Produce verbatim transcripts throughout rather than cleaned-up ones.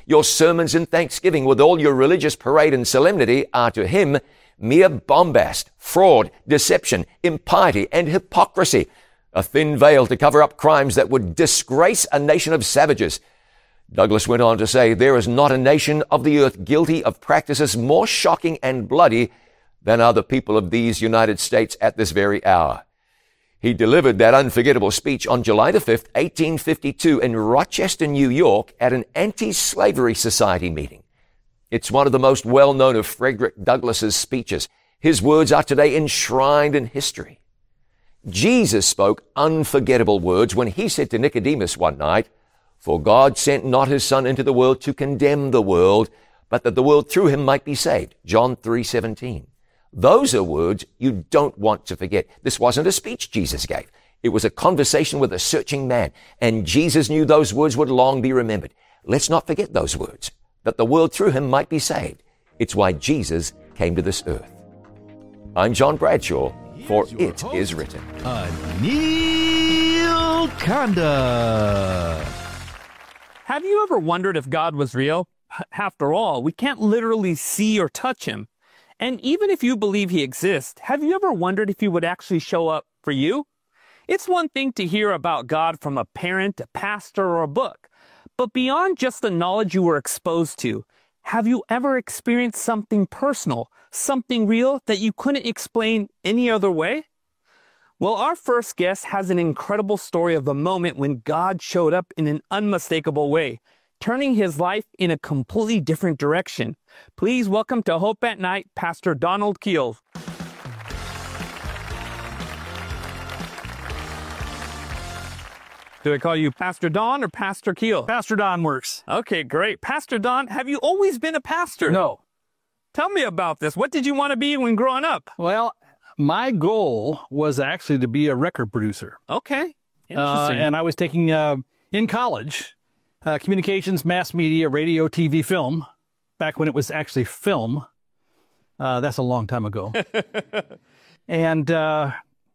Your sermons and thanksgiving with all your religious parade and solemnity are to him mere bombast, fraud, deception, impiety, and hypocrisy, a thin veil to cover up crimes that would disgrace a nation of savages. Douglas went on to say, there is not a nation of the earth guilty of practices more shocking and bloody than are the people of these United States at this very hour. He delivered that unforgettable speech on July the fifth, eighteen fifty-two in Rochester, New York at an anti-slavery society meeting. It's one of the most well-known of Frederick Douglass's speeches. His words are today enshrined in history. Jesus spoke unforgettable words when he said to Nicodemus one night, "For God sent not his Son into the world to condemn the world, but that the world through him might be saved." John three seventeen. Those are words you don't want to forget. This wasn't a speech Jesus gave. It was a conversation with a searching man, and Jesus knew those words would long be remembered. Let's not forget those words, that the world through him might be saved. It's why Jesus came to this earth. I'm John Bradshaw, for It Is Written. Anil Kanda. Have you ever wondered if God was real? After all, we can't literally see or touch him. And even if you believe he exists, have you ever wondered if he would actually show up for you? It's one thing to hear about God from a parent, a pastor, or a book. But beyond just the knowledge you were exposed to, have you ever experienced something personal, something real that you couldn't explain any other way? Well, our first guest has an incredible story of a moment when God showed up in an unmistakable way, turning his life in a completely different direction. Please welcome to Hope at Night, Pastor Donald Keels. Do I call you Pastor Don or Pastor Keel? Pastor Don works. Okay, great. Pastor Don, have you always been a pastor? No. Tell me about this. What did you want to be when growing up? Well, my goal was actually to be a record producer. Okay, Uh, interesting. and I was taking, uh, in college, uh, communications, mass media, radio, T V, film, back when it was actually film. Uh, that's a long time ago. and, uh,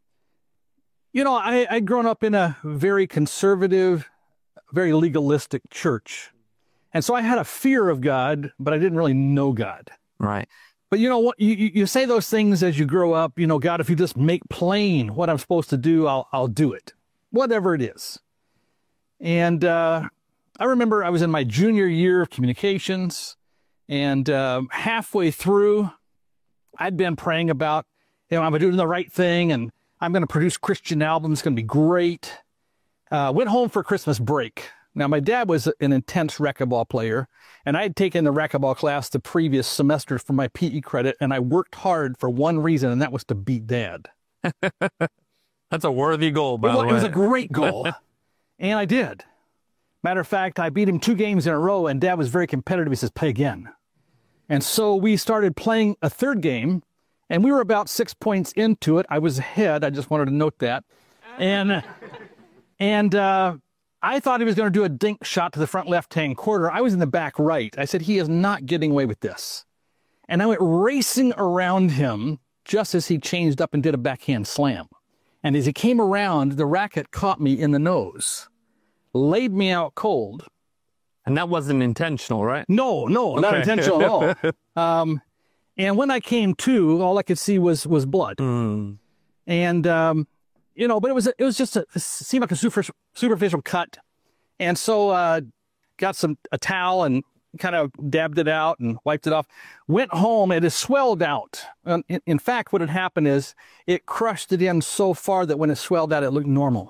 you know, I, I'd grown up in a very conservative, very legalistic church. And so I had a fear of God, but I didn't really know God. Right. But you know what? You, you you say those things as you grow up. You know, God, if you just make plain what I'm supposed to do, I'll I'll do it, whatever it is. And uh, I remember I was in my junior year of communications, and uh, halfway through, I'd been praying about, you know, I'm doing the right thing, and I'm going to produce Christian albums. It's going to be great. Uh, went home for Christmas break. Now, my dad was an intense racquetball player, and I had taken the racquetball class the previous semester for my P E credit, and I worked hard for one reason, and that was to beat Dad. That's a worthy goal, by It the was, way. it was a great goal, and I did. Matter of fact, I beat him two games in a row, and Dad was very competitive. He says, play again. And so we started playing a third game, and we were about six points into it. I was ahead. I just wanted to note that. And, and, uh, I thought he was going to do a dink shot to the front left-hand corner. I was in the back right. I said, he is not getting away with this. And I went racing around him just as he changed up and did a backhand slam. And as he came around, the racket caught me in the nose, laid me out cold. And that wasn't intentional, right? No, no, not Okay. intentional at all. Um, and when I came to, all I could see was was blood. Mm. And, um, you know, but it was it was just a, it seemed like a super, superficial cut. And so uh, got some a towel and kind of dabbed it out and wiped it off. Went home, it has swelled out. Um, in, in fact, what had happened is it crushed it in so far that when it swelled out, it looked normal.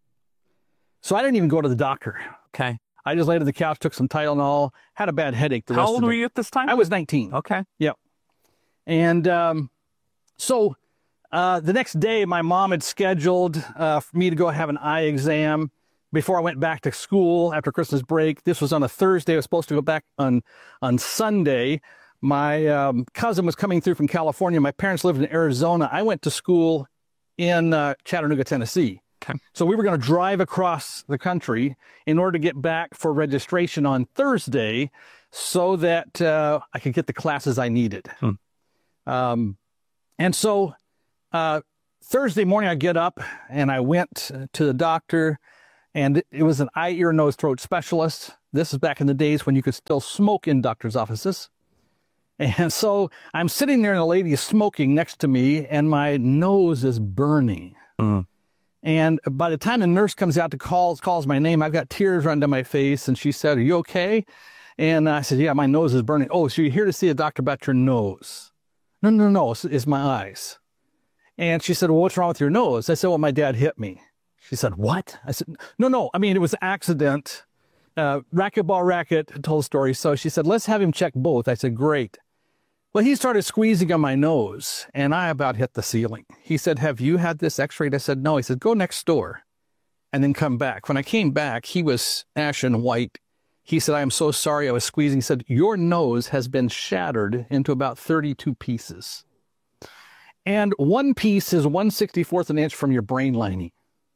So I didn't even go to the doctor. Okay. I just laid on the couch, took some Tylenol, had a bad headache the How rest old of the were day. you at this time? I was nineteen. Okay. Yep. And um, so uh, the next day, my mom had scheduled uh, for me to go have an eye exam before I went back to school after Christmas break. This was on a Thursday. I was supposed to go back on, on Sunday. My um, cousin was coming through from California. My parents lived in Arizona. I went to school in uh, Chattanooga, Tennessee. Okay. So we were going to drive across the country in order to get back for registration on Thursday so that uh, I could get the classes I needed. Hmm. Um, and so uh, Thursday morning I get up and I went to the doctor, And it, it was an eye, ear, nose, throat specialist. This is back in the days when you could still smoke in doctor's offices. And so I'm sitting there and the lady is smoking next to me and my nose is burning. Mm. And by the time the nurse comes out to call, calls my name, I've got tears running down my face. And she said, "Are you okay?" And I said, "Yeah, my nose is burning." "Oh, so you're here to see a doctor about your nose?" "No, no, no, it's, it's my eyes." And she said, "Well, what's wrong with your nose?" I said, "Well, my dad hit me." She said, "What?" I said, no, no, I mean, it was an accident. Uh, racquetball racket told a story. So she said, "Let's have him check both." I said, "Great." Well, he started squeezing on my nose, and I about hit the ceiling. He said, "Have you had this x-rayed?" I said, "No." He said, "Go next door and then come back." When I came back, he was ashen white. He said, "I am so sorry I was squeezing." He said, "Your nose has been shattered into about thirty-two pieces. And one piece is one sixty-fourth an inch from your brain lining.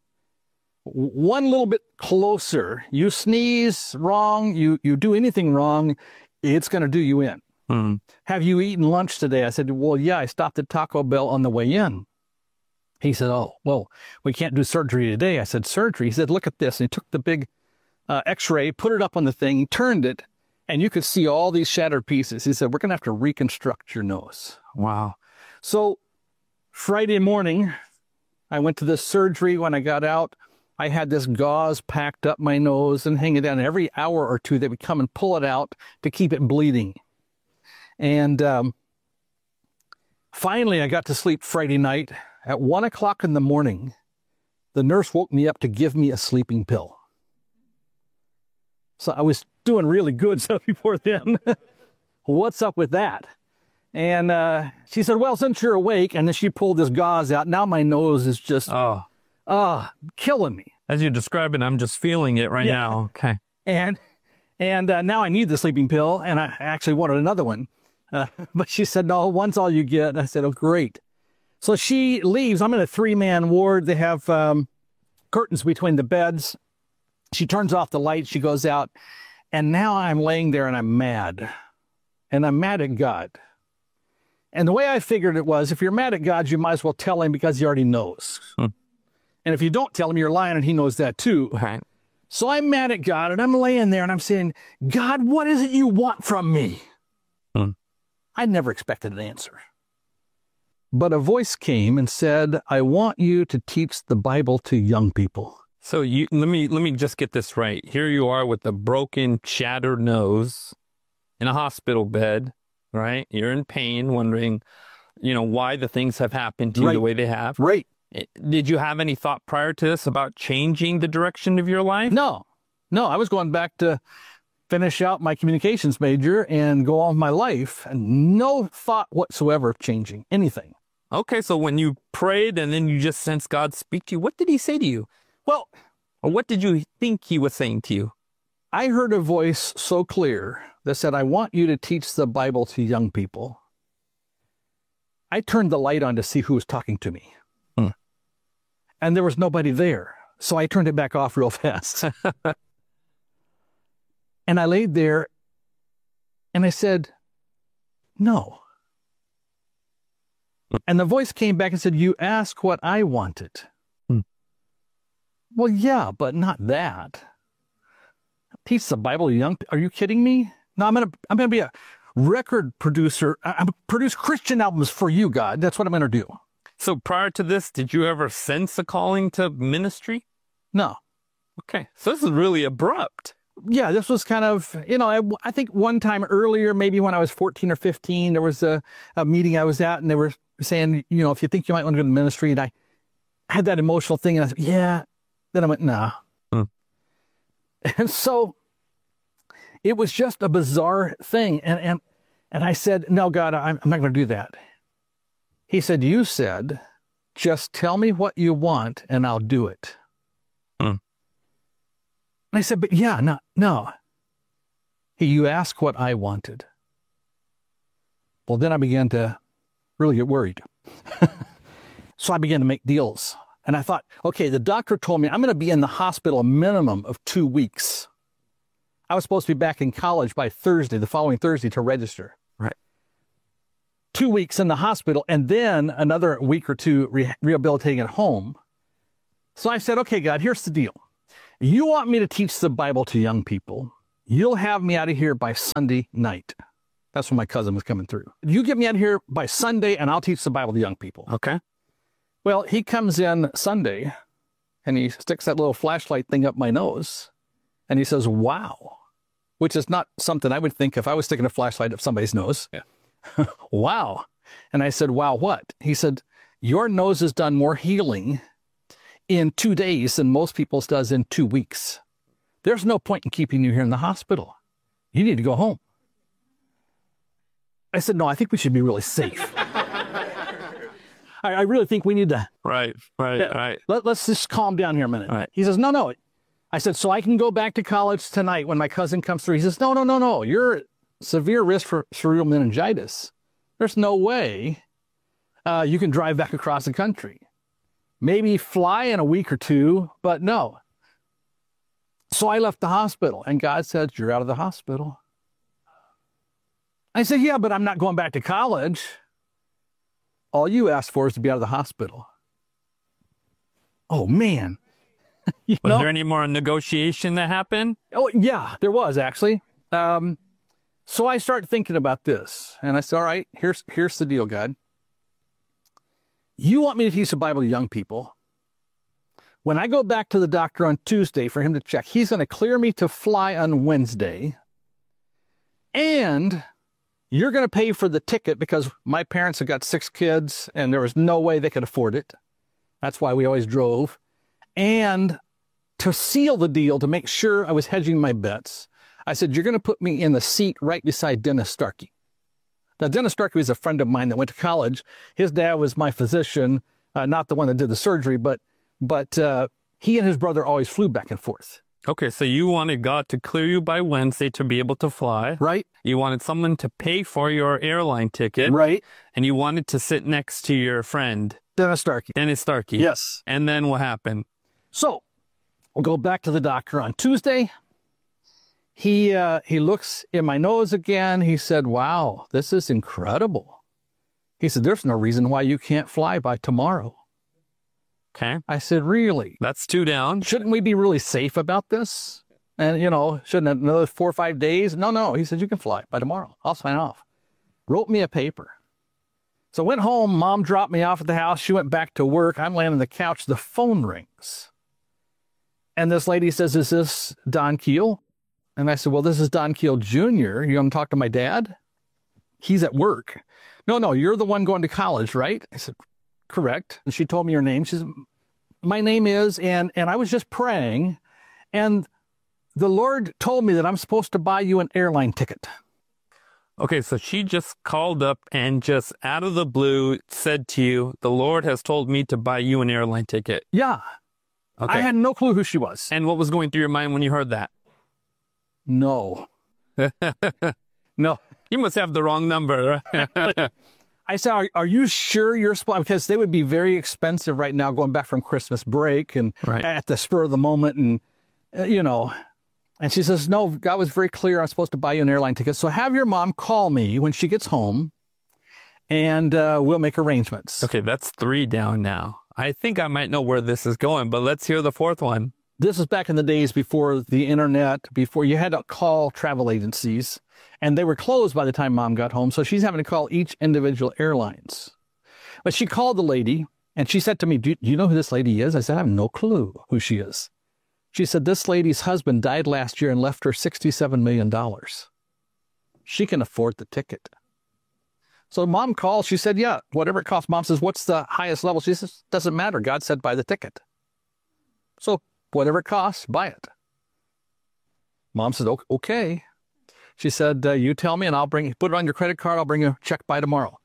One little bit closer, you sneeze wrong, you, you do anything wrong, it's going to do you in. Mm. "Have you eaten lunch today?" I said, "Well, yeah, I stopped at Taco Bell on the way in." He said, "Oh, well, we can't do surgery today." I said, "Surgery?" He said, "Look at this." And he took the big uh, x-ray, put it up on the thing, turned it, and you could see all these shattered pieces. He said, "We're going to have to reconstruct your nose." Wow. So Friday morning, I went to this surgery. When I got out, I had this gauze packed up my nose and hang it down. Every hour or two, they would come and pull it out to keep it bleeding. And um, finally, I got to sleep Friday night. At one o'clock in the morning, the nurse woke me up to give me a sleeping pill. So I was doing really good stuff before then. What's up with that? And uh, she said, "Well, since you're awake," and then she pulled this gauze out. Now my nose is just oh, uh, killing me. As you describe it, I'm just feeling it right yeah. now. Okay. And and uh, now I need the sleeping pill, and I actually wanted another one. Uh, but she said, "No, one's all you get." And I said, "Oh, great." So she leaves. I'm in a three-man ward. They have um, curtains between the beds. She turns off the light. She goes out. And now I'm laying there and I'm mad. And I'm mad at God. And the way I figured it was, if you're mad at God, you might as well tell him because he already knows. Hmm. And if you don't tell him, you're lying and he knows that too. Right. So I'm mad at God and I'm laying there and I'm saying, "God, what is it you want from me?" Hmm. I never expected an answer. But a voice came and said, "I want you to teach the Bible to young people." So you, let me let me just get this right. Here you are with a broken, shattered nose in a hospital bed, right? You're in pain, wondering, you know, why the things have happened to you right. the way they have. Right. Did you have any thought prior to this about changing the direction of your life? No. No, I was going back to finish out my communications major and go on with my life, and no thought whatsoever of changing anything. Okay, so when you prayed and then you just sensed God speak to you, what did he say to you? Well, or what did you think he was saying to you? I heard a voice so clear that said, "I want you to teach the Bible to young people." I turned the light on to see who was talking to me. Hmm. And there was nobody there. So I turned it back off real fast. And I laid there and I said, "No." And the voice came back and said, "You asked what I wanted." Hmm. Well, yeah, but not that. Teach the Bible to young people. Are you kidding me? No, I'm gonna I'm gonna be a record producer. I'm gonna produce Christian albums for you, God. That's what I'm gonna do. So prior to this, did you ever sense a calling to ministry? No. Okay, so this is really abrupt. Yeah, this was kind of, you know, I, I think one time earlier, maybe when I was fourteen or fifteen, there was a, a meeting I was at and they were saying, you know, if you think you might want to go to ministry, and I had that emotional thing and I said, yeah. Then I went, nah. Hmm. And so it was just a bizarre thing. And, and, and I said, "No, God, I'm, I'm not going to do that." He said, "You said, just tell me what you want and I'll do it." Hmm. And I said, "But yeah, no, no." He, "You asked what I wanted." Well, then I began to really get worried. So I began to make deals. And I thought, okay, the doctor told me I'm going to be in the hospital a minimum of two weeks. I was supposed to be back in college by Thursday, the following Thursday, to register. Right. Two weeks in the hospital and then another week or two re- rehabilitating at home. So I said, "Okay, God, here's the deal. You want me to teach the Bible to young people? You'll have me out of here by Sunday night. That's when my cousin was coming through. You get me out of here by Sunday and I'll teach the Bible to young people. Okay. Well, he comes in Sunday and he sticks that little flashlight thing up my nose and he says, wow, which is not something I would think if I was sticking a flashlight up somebody's nose. Yeah. Wow. And I said, wow, what? He said, your nose has done more healing in two days than most people's does in two weeks. There's no point in keeping you here in the hospital. You need to go home. I said, no, I think we should be really safe. I, I really think we need to. Right, right, Yeah. right. Let, let's just calm down here a minute. Right. He says, no, no. I said, so I can go back to college tonight when my cousin comes through. He says, no, no, no, no. You're at severe risk for cerebral meningitis. There's no way uh, you can drive back across the country. Maybe fly in a week or two, but no. So I left the hospital, and God said, you're out of the hospital. I said, yeah, but I'm not going back to college. All you asked for is to be out of the hospital. Oh, man. You Was know? there any more negotiation that happened? Oh, yeah, there was actually. Um, so I started thinking about this, and I said, all right, here's, here's the deal, God. You want me to teach the Bible to young people. When I go back to the doctor on Tuesday for him to check, he's going to clear me to fly on Wednesday. And you're going to pay for the ticket because my parents have got six kids and there was no way they could afford it. That's why we always drove. And to seal the deal, to make sure I was hedging my bets, I said, you're going to put me in the seat right beside Dennis Starkey. Now, Dennis Starkey was a friend of mine that went to college. His dad was my physician, uh, not the one that did the surgery, but but uh, he and his brother always flew back and forth. Okay, so you wanted God to clear you by Wednesday to be able to fly. Right? You wanted someone to pay for your airline ticket. Right. And you wanted to sit next to your friend, Dennis Starkey. Dennis Starkey. Yes. And then what happened? So we'll go back to the doctor on Tuesday. He uh, he looks in my nose again. He said, wow, this is incredible. He said, there's no reason why you can't fly by tomorrow. Okay. I said, really? That's two down. Shouldn't we be really safe about this? And, you know, shouldn't have another four or five days? No, no. He said, you can fly by tomorrow. I'll sign off. Wrote me a paper. So I went home. Mom dropped me off at the house. She went back to work. I'm laying on the couch. The phone rings. And this lady says, is this Don Keel? And I said, well, this is Don Keel Junior You want to talk to my dad? He's at work. No, no, you're the one going to college, right? I said, correct. And she told me her name. She said, my name is, and, and I was just praying. And the Lord told me that I'm supposed to buy you an airline ticket. Okay, so she just called up and just out of the blue said to you, the Lord has told me to buy you an airline ticket. Yeah. Okay. I had no clue who she was. And what was going through your mind when you heard that? No. No. You must have the wrong number. I said, are, are you sure you're supposed, because they would be very expensive right now going back from Christmas break and Right. at the spur of the moment. And, uh, you know, and she says, no, God was very clear. I'm supposed to buy you an airline ticket. So have your mom call me when she gets home and uh, we'll make arrangements. Okay, that's three down now. I think I might know where this is going, but let's hear the fourth one. This is back in the days before the internet, before you had to call travel agencies, and they were closed by the time Mom got home. So she's having to call each individual airlines. But she called the lady and she said to me, do you, do you know who this lady is? I said, I have no clue who she is. She said, this lady's husband died last year and left her sixty-seven million dollars. She can afford the ticket. So Mom called. She said, yeah, whatever it costs. Mom says, what's the highest level? She says, doesn't matter. God said, buy the ticket. So whatever it costs, buy it. Mom said, okay. She said, uh, you tell me and I'll bring, put it on your credit card. I'll bring you a check by tomorrow.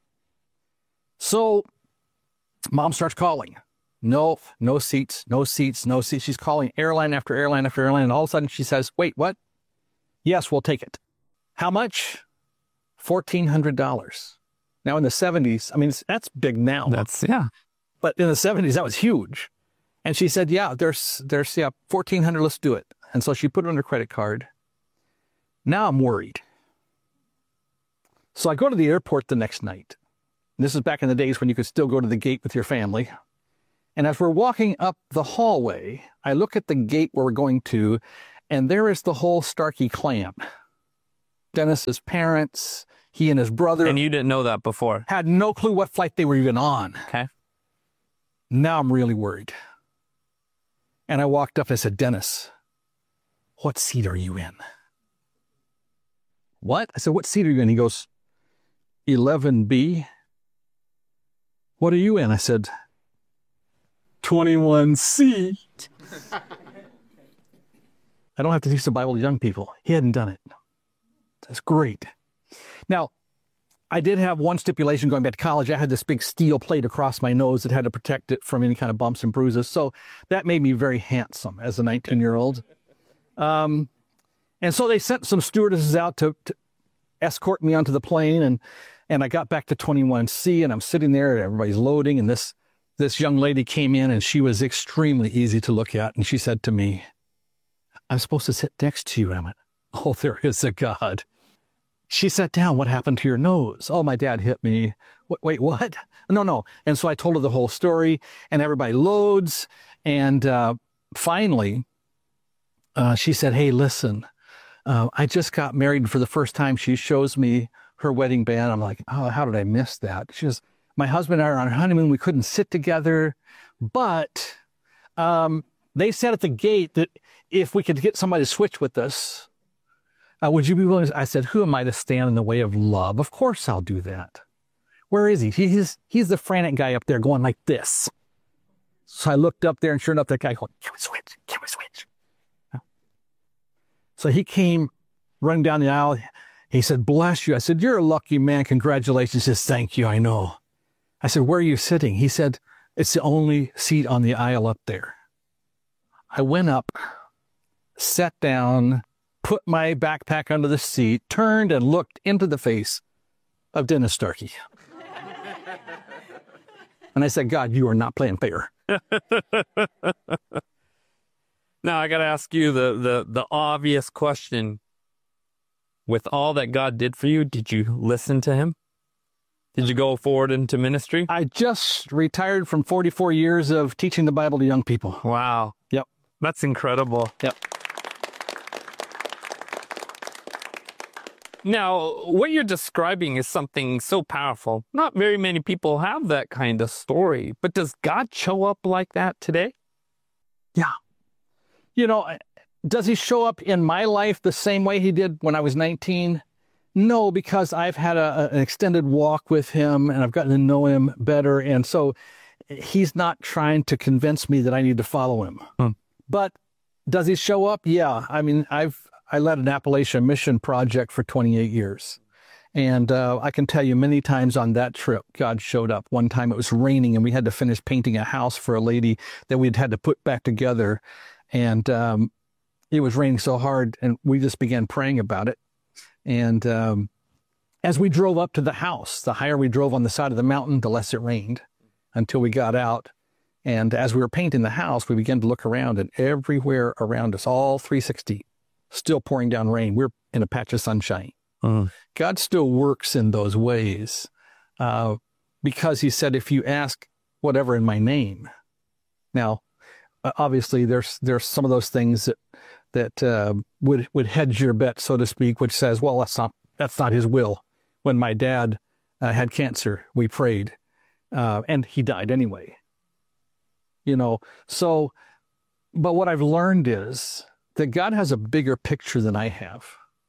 So Mom starts calling. No, no seats, no seats, no seats. She's calling airline after airline after airline. And all of a sudden she says, wait, what? Yes, we'll take it. How much? fourteen hundred dollars. Now in the seventies, I mean, it's, that's big now. That's, yeah. But in the seventies, that was huge. And she said, yeah, there's, there's, yeah, fourteen hundred, let's do it. And so she put it on her credit card. Now I'm worried. So I go to the airport the next night. This is back in the days when you could still go to the gate with your family. And as we're walking up the hallway, I look at the gate where we're going to, and there is the whole Starkey clan. Dennis's parents, he and his brother. And you didn't know that before? Had no clue what flight they were even on. Okay. Now I'm really worried. And I walked up and I said, Dennis, what seat are you in? What? I said, what seat are you in? He goes, eleven B. What are you in? I said, twenty-one C. I don't have to teach the Bible to young people. He hadn't done it. That's great. Now, I did have one stipulation going back to college. I had this big steel plate across my nose that had to protect it from any kind of bumps and bruises. So that made me very handsome as a nineteen-year-old. Um, and so they sent some stewardesses out to, to escort me onto the plane. And, and I got back to twenty-one C, and I'm sitting there, and everybody's loading. And this, this young lady came in, and she was extremely easy to look at. And she said to me, I'm supposed to sit next to you. And I went, oh, there is a God. She sat down. What happened to your nose? Oh, my dad hit me. Wait, wait, what? No, no. And so I told her the whole story, and everybody loads. And uh, finally, uh, she said, hey, listen, uh, I just got married for the first time. She shows me her wedding band. I'm like, oh, how did I miss that? She goes, my husband and I are on our honeymoon. We couldn't sit together. But um, they said at the gate that if we could get somebody to switch with us, Uh, would you be willing to, I said, who am I to stand in the way of love? Of course I'll do that. Where is he? He's, he's the frantic guy up there going like this. So I looked up there, and sure enough, that guy going, can we switch? Can we switch? So he came running down the aisle. He said, bless you. I said, you're a lucky man. Congratulations. He says, thank you. I know. I said, where are you sitting? He said, it's the only seat on the aisle up there. I went up, sat down, put my backpack under the seat, turned and looked into the face of Dennis Starkey. And I said, God, you are not playing fair. Now, I got to ask you the, the, the obvious question. With all that God did for you, did you listen to him? Did you go forward into ministry? I just retired from forty-four years of teaching the Bible to young people. Wow. Yep. That's incredible. Yep. Now, what you're describing is something so powerful. Not very many people have that kind of story, but does God show up like that today? Yeah. You know, does he show up in my life the same way he did when I was nineteen? No, because I've had a, an extended walk with him, and I've gotten to know him better. And so he's not trying to convince me that I need to follow him. Hmm. But does he show up? Yeah. I mean, I've, I led an Appalachian mission project for twenty-eight years. And uh, I can tell you many times on that trip, God showed up. One time it was raining, and we had to finish painting a house for a lady that we'd had to put back together. And um, it was raining so hard, and we just began praying about it. And um, as we drove up to the house, the higher we drove on the side of the mountain, the less it rained until we got out. And as we were painting the house, we began to look around, and everywhere around us, all three sixty, still pouring down rain. We're in a patch of sunshine. Uh-huh. God still works in those ways uh, because he said, if you ask whatever in my name. Now, uh, obviously, there's there's some of those things that that uh, would would hedge your bet, so to speak, which says, well, that's not that's not his will. When my dad uh, had cancer, we prayed, uh, and he died anyway. You know, so, but what I've learned is that God has a bigger picture than I have.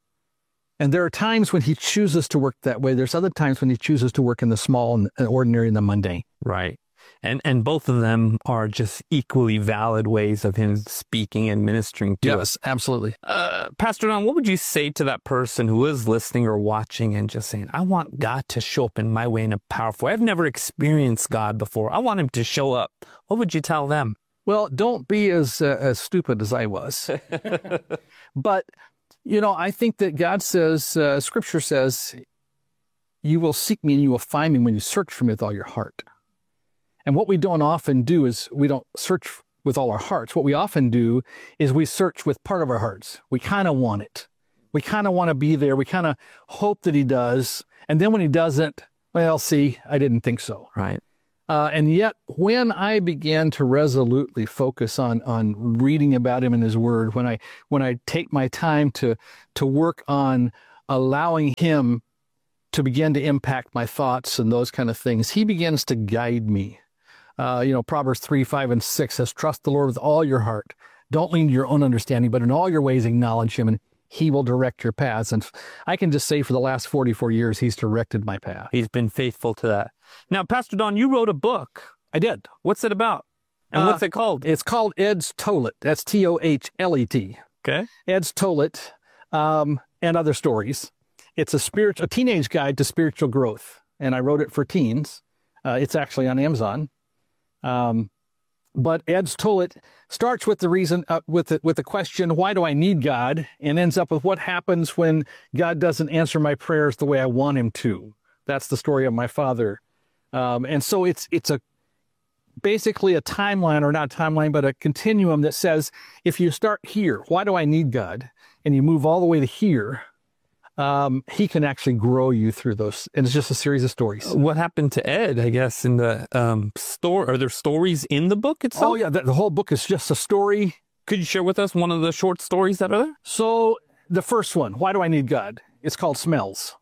And there are times when he chooses to work that way. There's other times when he chooses to work in the small and the ordinary and the mundane. Right. And and both of them are just equally valid ways of him speaking and ministering to yes, us. Absolutely. Uh, Pastor Don, what would you say to that person who is listening or watching and just saying, I want God to show up in my way in a powerful way. I've never experienced God before. I want him to show up. What would you tell them? Well, don't be as uh, as stupid as I was. But, you know, I think that God says, uh, Scripture says, you will seek me and you will find me when you search for me with all your heart. And what we don't often do is we don't search with all our hearts. What we often do is we search with part of our hearts. We kind of want it. We kind of want to be there. We kind of hope that he does. And then when he doesn't, well, see, I didn't think so. Right. Uh, and yet, when I began to resolutely focus on on reading about him in his word, when I when I take my time to to work on allowing him to begin to impact my thoughts and those kind of things, he begins to guide me. Uh, you know, Proverbs three, five, and six says, trust the Lord with all your heart. Don't lean to your own understanding, but in all your ways acknowledge him, and he will direct your paths. And I can just say for the last forty-four years, he's directed my path. He's been faithful to that. Now, Pastor Don, you wrote a book. I did. What's it about? And Uh, what's it called? It's called Ed's Toilet. That's T O H L E T. Okay. Ed's Toilet, um, and Other Stories. It's a spiritual, a teenage guide to spiritual growth. And I wrote it for teens. Uh, it's actually on Amazon. Um, but Ed's Toilet starts with the reason, uh, with the, with the question, why do I need God? And ends up with what happens when God doesn't answer my prayers the way I want him to. That's the story of my father. Um, and so it's, it's a, basically a timeline, or not a timeline, but a continuum that says, if you start here, why do I need God? And you move all the way to here, um, he can actually grow you through those. And it's just a series of stories. What happened to Ed, I guess, in the um, store? Are there stories in the book itself? Oh, yeah. The, the whole book is just a story. Could you share with us one of the short stories that are there? So the first one, why do I need God? It's called Smells.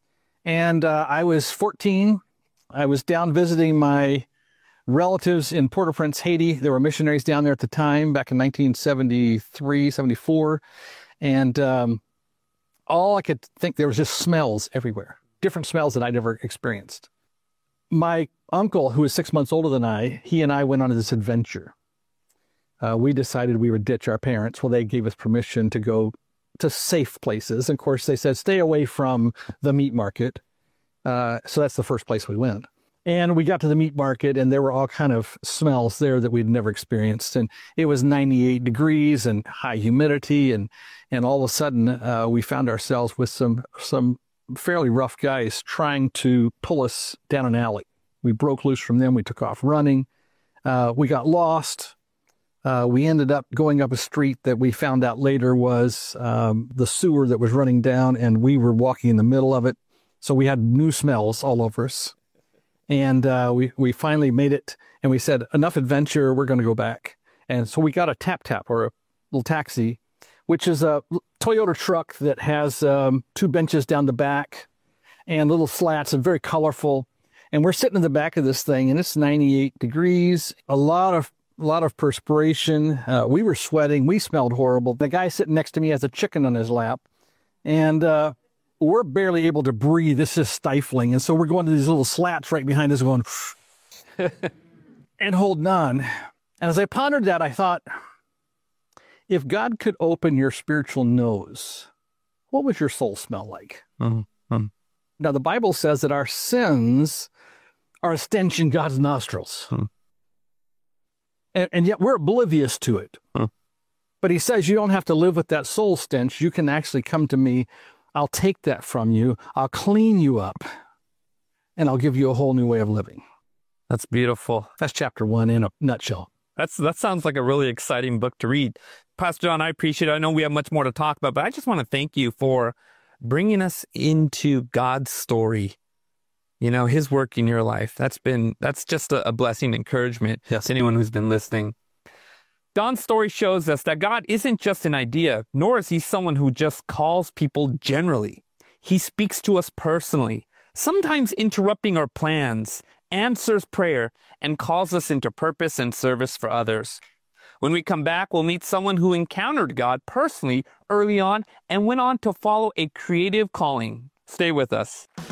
And uh, I was fourteen. I was down visiting my relatives in Port-au-Prince, Haiti. There were missionaries down there at the time, back in nineteen seventy-three, seventy-four. And um, all I could think, there was just smells everywhere, different smells that I'd never experienced. My uncle, who was six months older than I, he and I went on this adventure. Uh, we decided we would ditch our parents. Well, they gave us permission to go to safe places. And of course, they said, stay away from the meat market. Uh, so that's the first place we went. And we got to the meat market, and there were all kind of smells there that we'd never experienced. And it was ninety-eight degrees and high humidity. And, and all of a sudden, uh, we found ourselves with some, some fairly rough guys trying to pull us down an alley. We broke loose from them. We took off running. Uh, we got lost. Uh, we ended up going up a street that we found out later was um, the sewer that was running down, and we were walking in the middle of it. So we had new smells all over us. And uh, we, we finally made it, and we said, enough adventure, we're going to go back. And so we got a tap-tap, or a little taxi, which is a Toyota truck that has um, two benches down the back and little slats and very colorful. And we're sitting in the back of this thing, and it's ninety-eight degrees, a lot of A lot of perspiration. Uh, we were sweating. We smelled horrible. The guy sitting next to me has a chicken on his lap. And uh, we're barely able to breathe. This is stifling. And so we're going to these little slats right behind us going, and holding on. And as I pondered that, I thought, if God could open your spiritual nose, what would your soul smell like? Mm-hmm. Now, the Bible says that our sins are a stench in God's nostrils. Mm-hmm. And, and yet we're oblivious to it. Huh. But he says you don't have to live with that soul stench. You can actually come to me. I'll take that from you. I'll clean you up. And I'll give you a whole new way of living. That's beautiful. That's chapter one in a nutshell. That's That sounds like a really exciting book to read. Pastor John, I appreciate it. I know we have much more to talk about, but I just want to thank you for bringing us into God's story. You know, his work in your life. That's been, that's just a, a blessing, encouragement Yes. to anyone who's been listening. Don's story shows us that God isn't just an idea, nor is he someone who just calls people generally. He speaks to us personally, sometimes interrupting our plans, answers prayer, and calls us into purpose and service for others. When we come back, we'll meet someone who encountered God personally early on and went on to follow a creative calling. Stay with us.